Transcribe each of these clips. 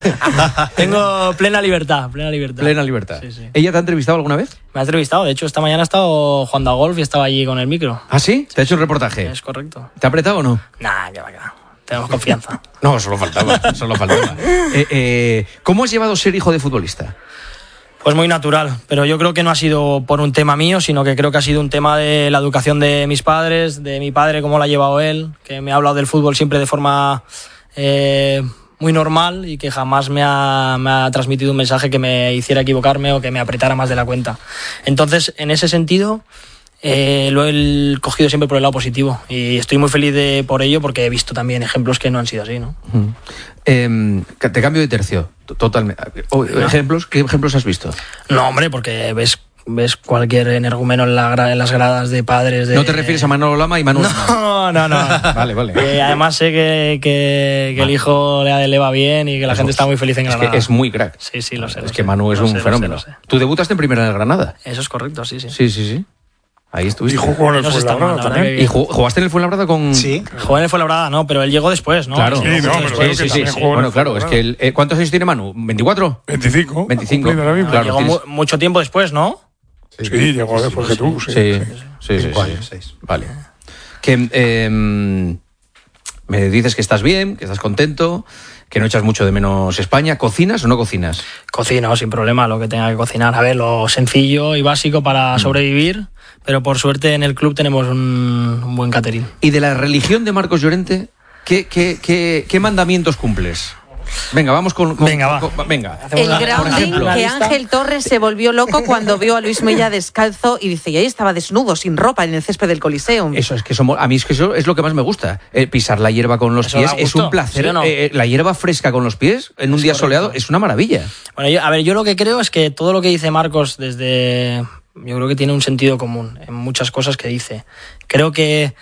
Tengo plena libertad. Sí. ¿Ella te ha entrevistado alguna vez? Me ha entrevistado, de hecho esta mañana ha estado jugando a golf y estaba allí con el micro. ¿Ah, sí? ¿Te ha hecho un reportaje? Es correcto. ¿Te ha apretado o no? Nah, que va. Tenemos confianza. No, solo faltaba. ¿Cómo has llevado ser hijo de futbolista? Pues muy natural, pero yo creo que no ha sido por un tema mío, sino que creo que ha sido un tema de la educación de mis padres, de mi padre, cómo la ha llevado él, que me ha hablado del fútbol siempre de forma muy normal y que jamás me ha transmitido un mensaje que me hiciera equivocarme o que me apretara más de la cuenta. Entonces, en ese sentido, lo he cogido siempre por el lado positivo y estoy muy feliz por ello porque he visto también ejemplos que no han sido así, ¿no? Te cambio de tercio, totalmente. ¿Qué ejemplos has visto? No, hombre, porque ves cualquier energúmeno en las gradas de padres de... ¿No te refieres a Manolo Lama y Manuel? No. Vale. Además sé que el hijo le va bien y que la gente está muy feliz en Granada. Es que es muy crack. Sí, lo sé. Es que Manu es un fenómeno. ¿Tú debutaste en Primera de Granada? Eso es correcto, sí. Sí. Ahí estuviste. Y jugó en el Fuenlabrada también. ¿Y jugaste en el Fuenlabrada con...? Sí. Jugó en el Fuenlabrada, no, pero él llegó después, ¿no? Claro. Sí. Bueno, claro, es que ¿cuántos años tiene Manu? ¿24? 25. Claro, llegó mucho tiempo después, ¿no? Sí, llegó después que tú. Sí. 6. Vale. Que me dices que estás bien, que estás contento, que no echas mucho de menos España. ¿Cocinas o no cocinas? Cocino, sin problema, lo que tenga que cocinar. A ver, lo sencillo y básico para sobrevivir, pero por suerte en el club tenemos un buen catering. ¿Y de la religión de Marcos Llorente, qué mandamientos cumples? Venga, vamos con... Venga. El grounding que Ángel Torres se volvió loco cuando vio a Luis Mella descalzo y dice, y ahí estaba desnudo, sin ropa, en el césped del Coliseum. Eso es que a mí es que eso es lo que más me gusta. Pisar la hierba con los pies es un placer. ¿Sí no? La hierba fresca con los pies en un día soleado es una maravilla. Bueno, yo lo que creo es que todo lo que dice Marcos yo creo que tiene un sentido común en muchas cosas que dice. Creo que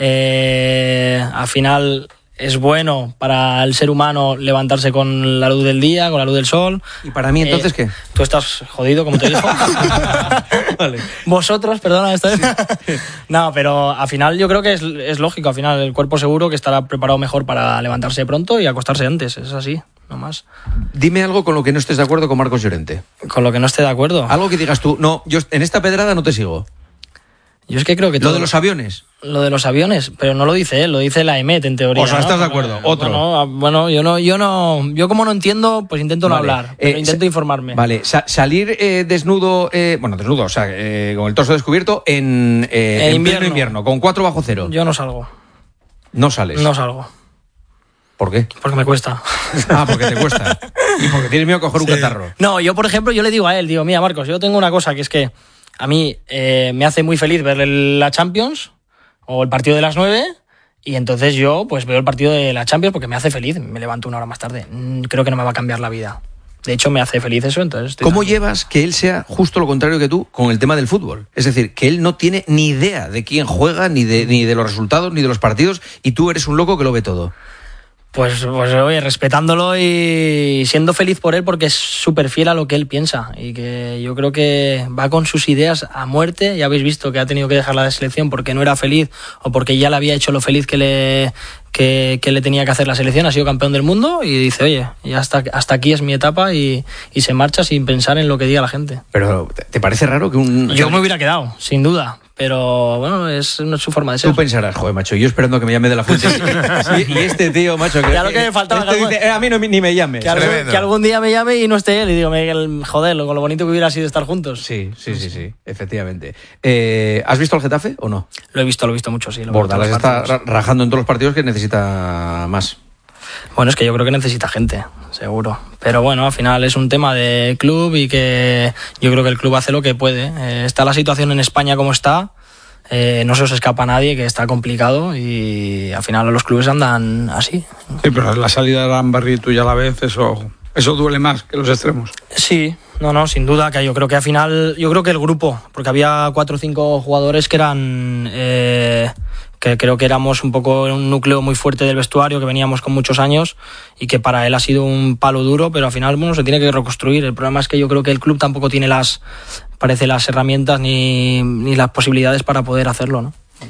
al final... es bueno para el ser humano levantarse con la luz del día, con la luz del sol. ¿Y para mí entonces qué? Tú estás jodido, como te dijo. Vale. Vosotros, perdona. No, pero al final yo creo que es lógico. Al final el cuerpo seguro que estará preparado mejor para levantarse pronto y acostarse antes. Es así, no más. Dime algo con lo que no estés de acuerdo con Marcos Llorente. Con lo que no esté de acuerdo. Algo que digas tú, no, yo en esta pedrada no te sigo. Yo es que creo que ¿Lo de los aviones? Lo de los aviones, pero no lo dice él, lo dice la EMET en teoría. O sea, ¿estás de acuerdo? Otro. Bueno, yo como no entiendo, pues intento no hablar, pero intento informarme. Vale, salir desnudo, o sea, con el torso descubierto en invierno, con 4 bajo cero. Yo no salgo. ¿No sales? No salgo. ¿Por qué? Porque me cuesta. Porque te cuesta. Y porque tienes miedo a coger un catarro. No, yo por ejemplo, yo le digo a él, mira Marcos, yo tengo una cosa que es que a mí me hace muy feliz ver la Champions o el partido de las 9 y entonces yo pues veo el partido de la Champions porque me hace feliz, me levanto una hora más tarde. Creo que no me va a cambiar la vida. De hecho, me hace feliz eso, entonces... ¿Cómo llevas que él sea justo lo contrario que tú con el tema del fútbol? Es decir, que él no tiene ni idea de quién juega, ni de los resultados, ni de los partidos, y tú eres un loco que lo ve todo. Pues oye, respetándolo y siendo feliz por él porque es súper fiel a lo que él piensa y que yo creo que va con sus ideas a muerte. Ya habéis visto que ha tenido que dejar la selección porque no era feliz o porque ya le había hecho lo feliz que le tenía que hacer la selección. Ha sido campeón del mundo y dice, oye, ya hasta aquí es mi etapa y se marcha sin pensar en lo que diga la gente. Pero ¿te parece raro que Yo me hubiera quedado, sin duda. Pero bueno, es su forma de ser. Tú pensarás, joder, macho, yo esperando que me llame de la fuente. y este tío, macho, que ya lo que me faltaba. Dice, a mí ni me llames. Que algún día me llame y no esté él. Y digo, joder, con lo bonito que hubiera sido estar juntos. Sí, efectivamente. ¿Has visto al Getafe o no? Lo he visto mucho, sí. Bordalas está rajando en todos los partidos que necesita más. Bueno, es que yo creo que necesita gente, seguro. Pero bueno, al final es un tema de club y que yo creo que el club hace lo que puede. Está la situación en España como está, no se os escapa a nadie, que está complicado y al final los clubes andan así. Sí, pero la salida de Lamberry y tú ya la ves, eso duele más que los extremos. Sí, no, sin duda, que yo creo que al final, yo creo que el grupo, porque había 4 o 5 jugadores que eran... que creo que éramos un poco un núcleo muy fuerte del vestuario, que veníamos con muchos años y que para él ha sido un palo duro, pero al final se tiene que reconstruir. El problema es que yo creo que el club tampoco tiene las herramientas ni las posibilidades para poder hacerlo, ¿no?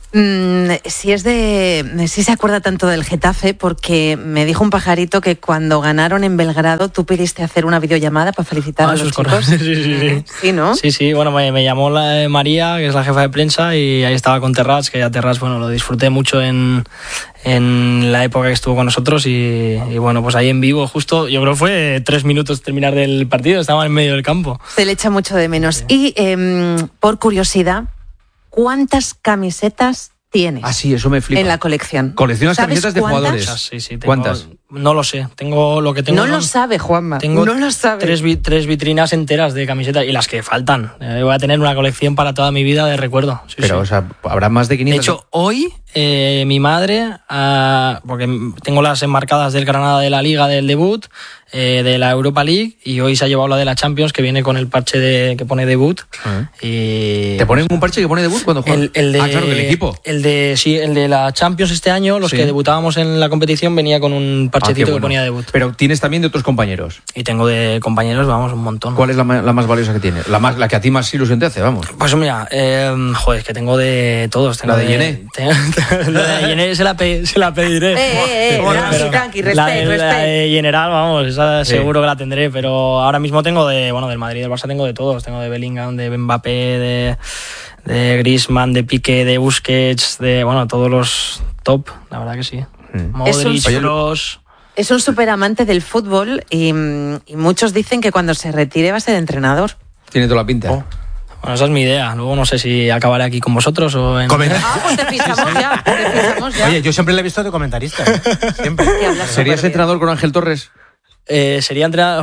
Si se acuerda tanto del Getafe, porque me dijo un pajarito que cuando ganaron en Belgrado tú pudiste hacer una videollamada para felicitar a los chicos. Sí. Sí, ¿no? Sí, bueno, me llamó María, que es la jefa de prensa, y ahí estaba con Terrats, que ya Terrats, bueno, lo disfruté mucho en la época que estuvo con nosotros y bueno, pues ahí en vivo, justo, yo creo que fue 3 minutos terminar del partido, estaba en medio del campo. Se le echa mucho de menos. Y por curiosidad, ¿cuántas camisetas tienes? Ah, sí, eso me flipa. En la colección. ¿Coleccionas camisetas de jugadores? Sí, ¿Cuántas? No lo sé. Tengo lo que tengo. No lo sabe, Juanma. Tengo no lo sabe. 3 vitrinas enteras de camisetas y las que faltan. Voy a tener una colección para toda mi vida de recuerdo. Pero, o sea, habrá más de 500. De hecho, hoy mi madre, porque tengo las enmarcadas del Granada de la Liga del debut, de la Europa League, y hoy se ha llevado la de la Champions, que viene con el parche que pone debut. Y ¿te ponen un parche que pone debut cuando juegas? Claro, del equipo. El de la Champions este año, los que debutábamos en la competición, venía con un parchecito que ponía debut. Pero tienes también de otros compañeros. Y tengo de compañeros, vamos, un montón. ¿Cuál es la más valiosa que tienes? La que a ti más ilusión te hace, vamos. Pues mira, es que tengo de todos. Tengo ¿La de Yené? La de Yené se la pediré. Tranqui, respeto. La de General, vamos, esa seguro que la tendré, pero ahora mismo tengo del Madrid y del Barça tengo de todos. Tengo de Bellingham, de Mbappé, de Griezmann, de Piqué, de Busquets, de todos los top, la verdad que sí. Modric, Kroos. Es un súper amante del fútbol y muchos dicen que cuando se retire va a ser entrenador. Tiene toda la pinta. Bueno, esa es mi idea. Luego no sé si acabaré aquí con vosotros o en... Pues te pisamos ya. Oye, yo siempre le he visto de comentarista. Siempre. ¿Serías entrenador con Ángel Torres? Sería entrenador...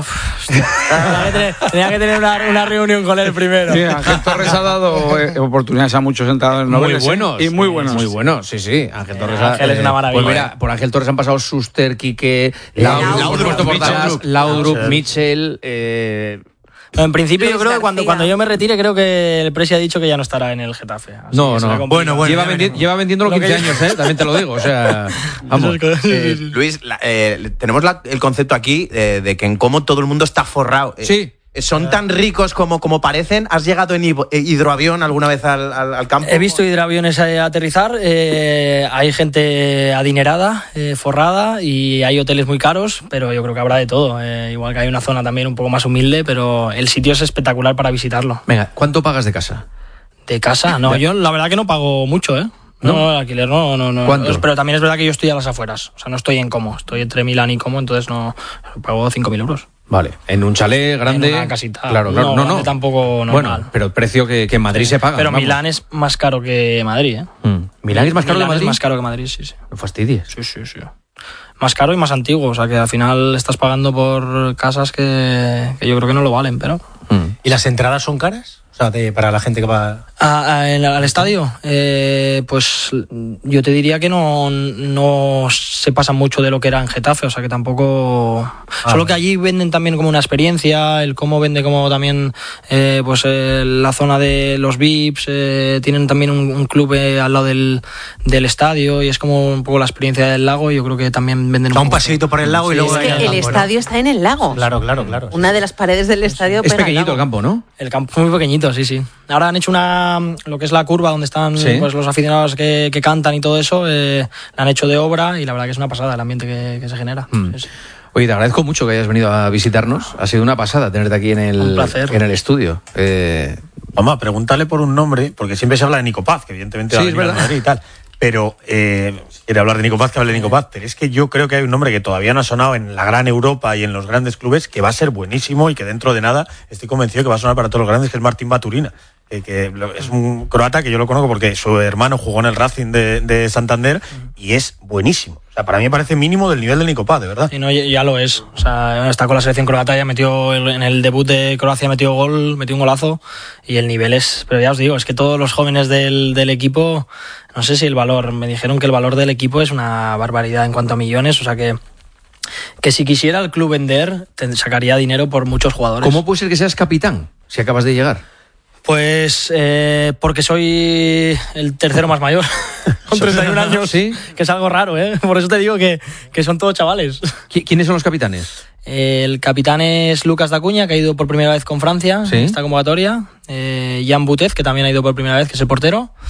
Tenía que tener una reunión con él primero. Sí, Ángel Torres ha dado oportunidades a muchos entrenadores noveles. Muy buenos. Y muy buenos. Muy buenos, sí. Ángel Torres es una maravilla. Pues mira, por Ángel Torres han pasado Suster, Quique, Laudrup, Mitchell... En principio yo creo que cuando yo me retire, creo que el Presi ha dicho que ya no estará en el Getafe. No. Bueno. Lleva vendiéndolo 15 años, también te lo digo. O sea, vamos. Luis, tenemos el concepto aquí de que en cómo todo el mundo está forrado. Sí. ¿Son tan ricos como parecen? ¿Has llegado en hidroavión alguna vez al campo? He visto hidroaviones aterrizar, hay gente adinerada, forrada, y hay hoteles muy caros, pero yo creo que habrá de todo. Igual que hay una zona también un poco más humilde, pero el sitio es espectacular para visitarlo. Venga, ¿cuánto pagas de casa? ¿De casa? No, yo la verdad que no pago mucho, ¿eh? No, el alquiler no. ¿Cuánto? Pero también es verdad que yo estoy a las afueras, o sea, no estoy en Como, estoy entre Milán y Como, entonces no pago 5.000 euros. Vale, en un chalet grande. En una casita. Claro. No. Tampoco normal. Bueno, pero el precio que en Madrid se paga. Pero vamos. Milán es más caro que Madrid, ¿eh? ¿Milán es más caro que Madrid? Es más caro que Madrid, sí. No fastidies. Sí. Más caro y más antiguo, o sea que al final estás pagando por casas que yo creo que no lo valen, pero... ¿Y las entradas son caras? O sea, para la gente que va... ¿Al estadio? Pues yo te diría que no se pasa mucho de lo que era en Getafe, o sea que tampoco... Solo que allí venden también como una experiencia, el cómo vende como también la zona de los VIPs, tienen también un club al lado del estadio y es como un poco la experiencia del lago y yo creo que también venden un paseíto por el lago y luego... Es que el estadio está en el lago. Claro. Una de las paredes del estadio... Es pequeñito el campo, ¿no? El campo es muy pequeñito, sí. Ahora han hecho lo que es la curva donde están pues los aficionados que cantan y todo eso, la han hecho de obra y la verdad que es una pasada el ambiente que se genera. Sí. Oye, te agradezco mucho que hayas venido a visitarnos. Ha sido una pasada tenerte aquí en el estudio. Vamos a preguntarle por un nombre, porque siempre se habla de Nico Paz, que evidentemente va a venir a Madrid y tal. Pero quiere hablar de Nico Paz, que hable de Nico Paz. Pero es que yo creo que hay un nombre que todavía no ha sonado en la gran Europa y en los grandes clubes, que va a ser buenísimo y que dentro de nada estoy convencido que va a sonar para todos los grandes, que es Martín Baturina. Que es un croata que yo lo conozco porque su hermano jugó en el Racing de Santander y es buenísimo. O sea, para mí me parece mínimo del nivel del Nico Paz, de verdad. Y no, ya lo es. O sea, está con la selección croata, ya metió en el debut de Croacia metió un golazo y el nivel es... Pero ya os digo, es que todos los jóvenes del equipo, no sé si el valor, me dijeron que el valor del equipo es una barbaridad en cuanto a millones, o sea que si quisiera el club vender, sacaría dinero por muchos jugadores. ¿Cómo puede ser que seas capitán si acabas de llegar? Pues porque soy el tercero más mayor, con 31 años, ¿sí? Que es algo raro, ¿eh? Por eso te digo que son todos chavales. ¿Quiénes son los capitanes? El capitán es Lucas Dacuña, que ha ido por primera vez con Francia en esta convocatoria. Jan Butez, que también ha ido por primera vez, que es el portero.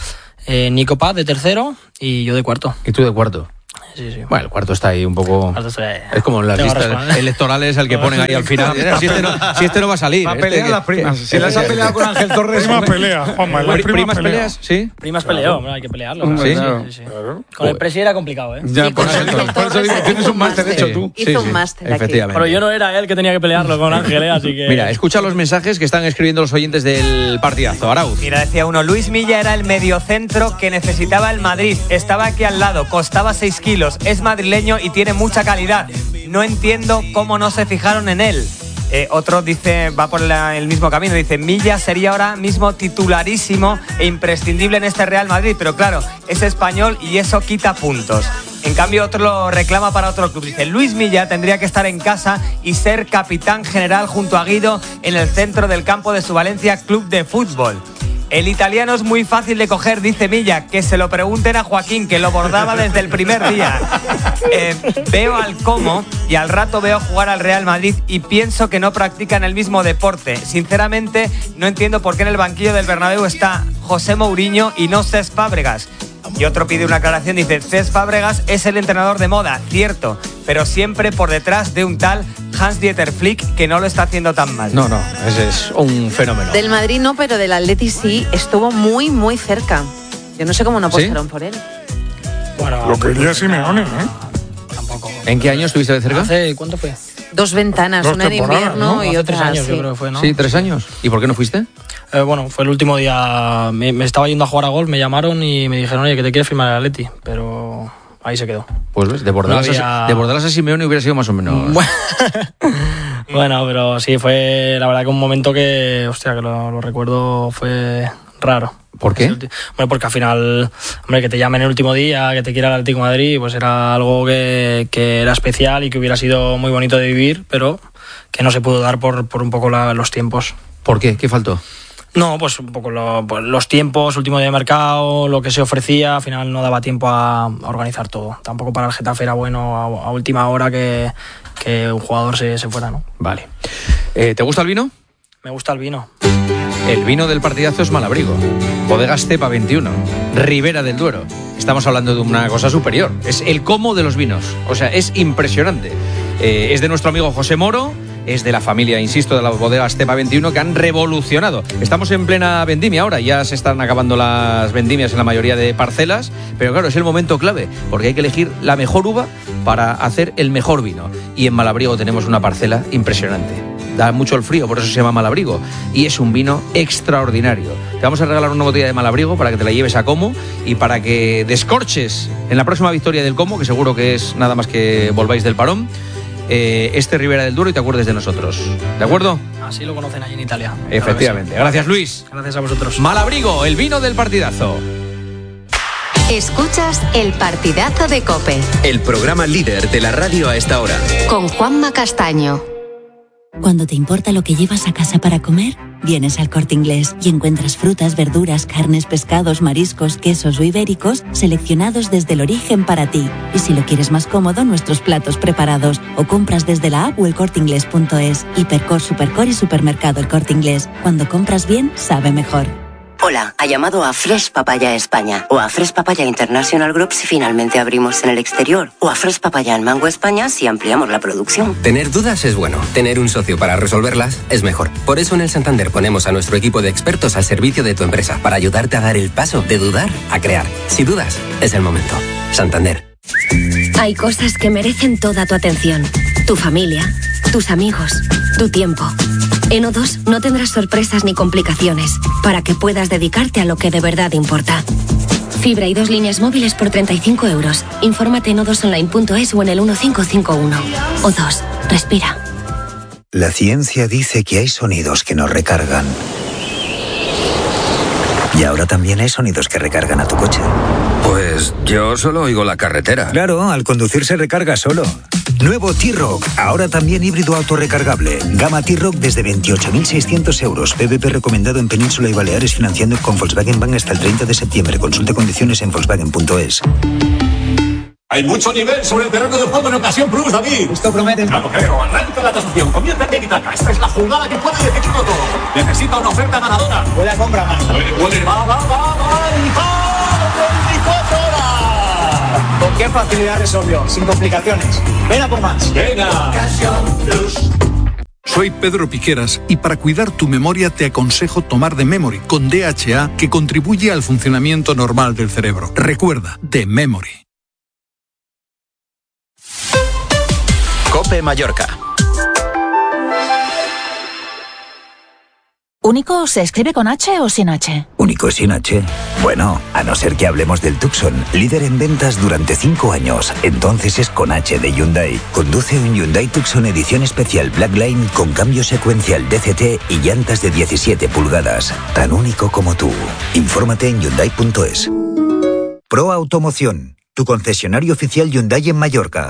Nico Paz de tercero y yo de cuarto. ¿Y tú de cuarto? Sí. Bueno, el cuarto está ahí un poco... Es como en las listas electorales el que ponen ahí al final. Si este no va a salir. Va a pelear las primas. Si las ha peleado con Ángel Torres... Primas pelea, Juanma. ¿Primas peleas? Sí. Primas peleó, hay que pelearlo. Sí. Claro. Con el presi era complicado, ¿eh? Ya, por eso digo, tienes un máster hecho tú. Hizo un máster aquí. Efectivamente. Pero yo no era él que tenía que pelearlo con Ángel, así que... Mira, escucha los mensajes que están escribiendo los oyentes del partidazo. Arauz. Mira, decía uno, Luis Milla era el mediocentro que necesitaba el Madrid. Estaba aquí al lado, costaba 6 kilos, es madrileño y tiene mucha calidad. No entiendo cómo no se fijaron en él. Otro dice, va por el mismo camino, dice, Milla sería ahora mismo titularísimo e imprescindible en este Real Madrid, pero claro, es español y eso quita puntos. En cambio, otro lo reclama para otro club. Dice, Luis Milla tendría que estar en casa y ser capitán general junto a Guido en el centro del campo de su Valencia Club de Fútbol. El italiano es muy fácil de coger, dice Milla, que se lo pregunten a Joaquín, que lo bordaba desde el primer día. Veo al Como y al rato veo jugar al Real Madrid y pienso que no practican el mismo deporte. Sinceramente, no entiendo por qué en el banquillo del Bernabéu está José Mourinho y no Cesc Fábregas. Y otro pide una aclaración, dice, Cesc Fábregas es el entrenador de moda, cierto, pero siempre por detrás de un tal Hans-Dieter Flick que no lo está haciendo tan mal. No, ese es un fenómeno. Del Madrid no, pero del Atleti sí, estuvo muy, muy cerca. Yo no sé cómo no apostaron por él. Bueno, Lo quería Simeone, tampoco. ¿En qué año estuviste de cerca? ¿Cuánto fue? 2 ventanas, Dos una en temporadas, invierno ¿no? y Hace otra 3 años, sí. yo creo que fue, ¿no? Sí, 3 años. ¿Y por qué no fuiste? Bueno, fue el último día. Me estaba yendo a jugar a golf, me llamaron y me dijeron, oye, que te quieres firmar el Atleti, pero ahí se quedó. Pues ves, de Bordalas a Simeone hubiera sido más o menos... Bueno, pero sí, fue la verdad que un momento que, hostia, que lo recuerdo, fue raro. ¿Por qué? Bueno, porque al final, hombre, que te llamen el último día, que te quiera el Atlético de Madrid, pues era algo que era especial y que hubiera sido muy bonito de vivir, pero que no se pudo dar por un poco los tiempos. ¿Por qué? ¿Qué faltó? No, pues un poco los tiempos, último día de mercado, lo que se ofrecía, al final no daba tiempo a organizar todo. Tampoco para el Getafe era bueno a última hora que un jugador se fuera, ¿no? Vale. ¿Te gusta el vino? Me gusta el vino. El vino del partidazo es Malabrigo. Bodegas Cepa 21. Ribera del Duero. Estamos hablando de una cosa superior. Es el Como de los vinos. O sea, es impresionante. Es de nuestro amigo José Moro. Es de la familia, insisto, de las bodegas Cepa 21 que han revolucionado. Estamos en plena vendimia ahora, ya se están acabando las vendimias en la mayoría de parcelas, pero claro, es el momento clave, porque hay que elegir la mejor uva para hacer el mejor vino. Y en Malabrigo tenemos una parcela impresionante. Da mucho el frío, por eso se llama Malabrigo, y es un vino extraordinario. Te vamos a regalar una botella de Malabrigo para que te la lleves a Como y para que descorches en la próxima victoria del Como, que seguro que es nada más que volváis del parón, este Ribera del Duero y te acuerdes de nosotros. ¿De acuerdo? Así lo conocen allí en Italia. Efectivamente. Claro que sí. Gracias, Luis. Gracias a vosotros. Malabrigo, el vino del partidazo. Escuchas el partidazo de COPE. El programa líder de la radio a esta hora. Con Juanma Castaño. Cuando te importa lo que llevas a casa para comer, vienes al Corte Inglés y encuentras frutas, verduras, carnes, pescados, mariscos, quesos o ibéricos seleccionados desde el origen para ti. Y si lo quieres más cómodo, nuestros platos preparados o compras desde la app o elcorteinglés.es. Hipercor, Supercor y Supermercado El Corte Inglés. Cuando compras bien, sabe mejor. Hola, ha llamado a Fresh Papaya España o a Fresh Papaya International Group si finalmente abrimos en el exterior o a Fresh Papaya en Mango España si ampliamos la producción. Tener dudas es bueno, tener un socio para resolverlas es mejor. Por eso en el Santander ponemos a nuestro equipo de expertos al servicio de tu empresa para ayudarte a dar el paso de dudar a crear. Si dudas, es el momento. Santander. Hay cosas que merecen toda tu atención. Tu familia, tus amigos, tu tiempo. En O2 no tendrás sorpresas ni complicaciones para que puedas dedicarte a lo que de verdad importa. Fibra y 2 líneas móviles por 35 euros. Infórmate en o2online.es o en el 1551. O2, respira. La ciencia dice que hay sonidos que nos recargan. Y ahora también hay sonidos que recargan a tu coche. Pues yo solo oigo la carretera. Claro, al conducir se recarga solo. Nuevo T-Roc, ahora también híbrido autorrecargable. Gama T-Roc desde 28.600 euros. PVP recomendado en Península y Baleares financiando con Volkswagen Bank hasta el 30 de septiembre. Consulte condiciones en Volkswagen.es. Hay mucho nivel sobre el terreno de juego en ocasión Plus, David. Esto promete. No lo creo. Arranca la transacción. Comienza el tiki-taka. Esta es la jugada que puede decidirlo todo. Necesita una oferta ganadora. Buena compra, man. Va. facilidad resolvió, sin complicaciones. Ven a por más. Venga. Soy Pedro Piqueras y para cuidar tu memoria te aconsejo tomar The Memory con DHA, que contribuye al funcionamiento normal del cerebro. Recuerda, The Memory. COPE Mallorca. ¿Único se escribe con H o sin H? ¿Único sin H? Bueno, a no ser que hablemos del Tucson, líder en ventas durante 5 años. Entonces es con H de Hyundai. Conduce un Hyundai Tucson edición especial Blackline con cambio secuencial DCT y llantas de 17 pulgadas. Tan único como tú. Infórmate en Hyundai.es. Pro Automoción, tu concesionario oficial Hyundai en Mallorca.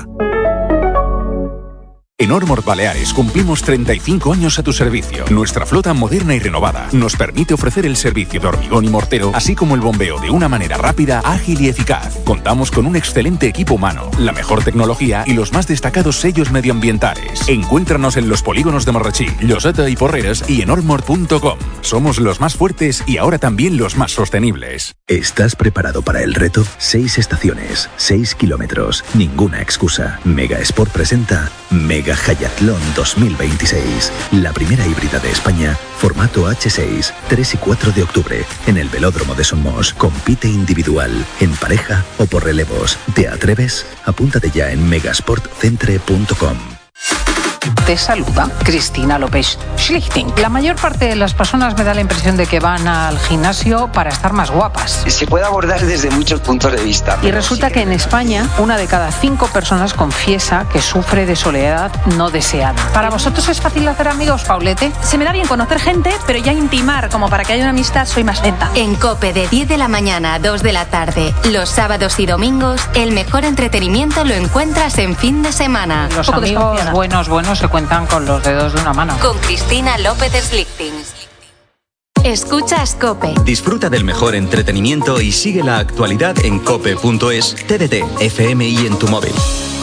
En Ormord Baleares cumplimos 35 años a tu servicio. Nuestra flota moderna y renovada nos permite ofrecer el servicio de hormigón y mortero, así como el bombeo de una manera rápida, ágil y eficaz. Contamos con un excelente equipo humano, la mejor tecnología y los más destacados sellos medioambientales. Encuéntranos en los polígonos de Marratxí, Lloseta y Porreres y en ormord.com. Somos los más fuertes y ahora también los más sostenibles. ¿Estás preparado para el reto? 6 estaciones, 6 kilómetros, ninguna excusa. Mega Sport presenta Mega Hayatlón 2026, la primera híbrida de España, formato H6, 3 y 4 de octubre, en el Velódromo de Somos. Compite individual, en pareja o por relevos. ¿Te atreves? Apúntate ya en megasportcentre.com. Te saluda Cristina López Schlichting. La mayor parte de las personas me da la impresión de que van al gimnasio para estar más guapas. Se puede abordar desde muchos puntos de vista. Y resulta que en España, 1 de cada 5 personas confiesa que sufre de soledad no deseada. ¿Para vosotros es fácil hacer amigos, Paulete? Se me da bien conocer gente, pero ya intimar como para que haya una amistad soy más lenta. En COPE de 10 de la mañana a 2 de la tarde, los sábados y domingos, el mejor entretenimiento lo encuentras en fin de semana. Los amigos buenos se cuentan con los dedos de una mano. Con Cristina López Schlichting. Escuchas COPE. Disfruta del mejor entretenimiento y sigue la actualidad en cope.es, TDT, FM y en tu móvil.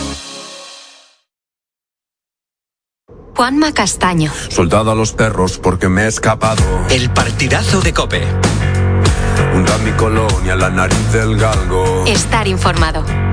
Juanma Castaño. Soldado a los perros porque me he escapado. El partidazo de COPE. Hunda mi colonia, la nariz del galgo. Estar informado.